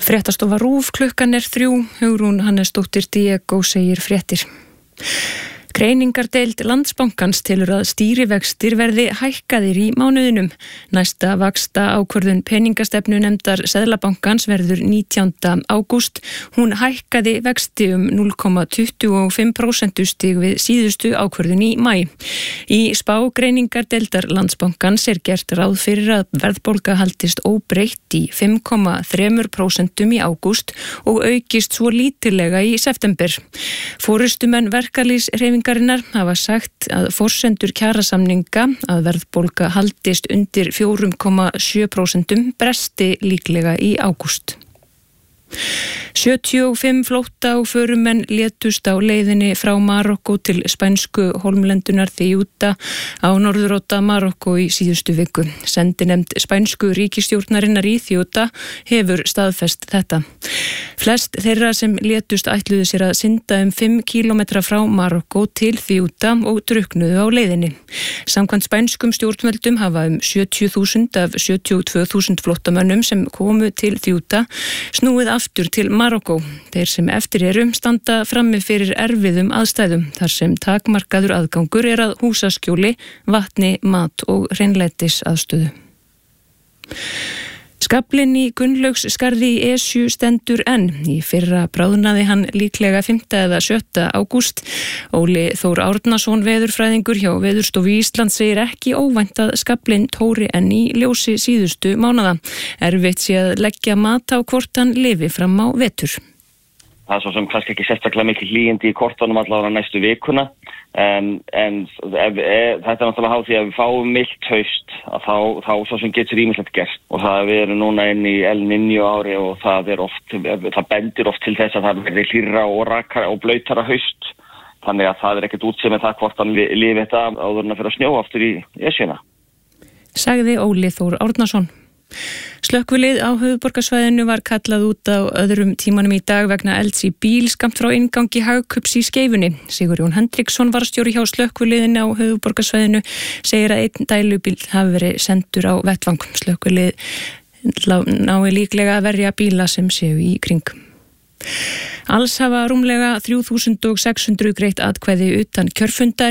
Fréttastofa RÚV, klukkan 3, Hugrún Hannesdóttir Diego segir fréttir. Greiningardeild Landsbankans telur að stýrivextir verði hækkaðir í mánuðinum. Næsta vaxta ákvörðun peningastefnu nefndar Seðlabankans verður 19. ágúst. Hún hækkaði vexti 0,25% stig við síðustu ákvörðun í maí. Í spá greiningardeildar Landsbankans gert ráð fyrir að verðbólga haldist óbreytt í 5,3% í ágúst og aukist svo lítillega í september. Forystumenn verkalýðshreyfingarinnar hafa sagt að forsendur kjarasamninga að verðbólga haldist undir 4,7% bresti líklega í ágúst. 75 flótta og förumenn létust á leiðinni frá Marokkó til spænsku hólmlendunar Ceuta á norðurótta Marokkó í síðustu viku. Sendinefnd spænsku ríkisstjórnarinnar í Ceuta hefur staðfest þetta. Flest þeirra sem létust ætluðu sér að synda 5 kílómetra frá Marokkó til Ceuta og druknuðu á leiðinni. Samkvæmt spænskum stjórnvöldum hafa 70.000 af 72.000 flóttamönnum sem komu til Ceuta snúið aftur til Marokkó. Þeir sem eftir eru standa frammi fyrir erfiðum aðstæðum þar sem takmarkaður aðgangur að húsaskjóli, vatni, mat og hreinlætis aðstöðu. Skaflinn í Gunnlaugsskarði í Esju stendur enn. Í fyrra bráðnaði hann líklega 5. eða 7. ágúst. Óli Þór Árnason veðurfræðingur hjá Veðurstofu Íslands segir ekki óvænt að skaflinn tóri enn í ljósi síðustu mánaða. Erfitt sé að leggja mat á hvort hann lifi fram á vetur. Það er svo sem kannski ekki sérstaklega mikil hlýindi í kortunum allavega næstu vikuna. En þetta er náttúrulega háð því að við fáum milt haust þá svo sem getur ýmislegt gert og það við erum núna inn í El Niño ári og það bendir oft til þess að það verður hlýrra og rakara og blautara haust þannig að það er ekkert útséð með það hvort hann lifi þetta áður en að fyrir að snjóa aftur í Esjuna. Sagði Óli Þór Árnason. Slökkvilið á höfuðborgarsvæðinu var kallað út á öðrum tímanum í dag vegna elds í bíl skammt frá inngangi Hagkaups í Skeifunni. Sigurjón Hendriksson varðstjóri hjá slökkviliðinu á höfuðborgarsvæðinu segir að einn dælubíl hafi verið sendur á vettvang. Slökkvilið nái líklega að verja bíla sem séu í kring. Alls hafa rúmlega 3.600 greitt atkvæði utan kjörfundar